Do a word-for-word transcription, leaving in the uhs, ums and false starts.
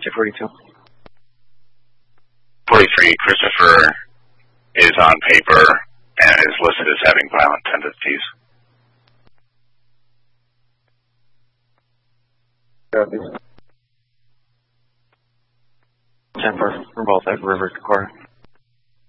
two forty-two. forty-three, Christopher is on paper and is listed as having violent tendencies. ten for, for both at River Decor.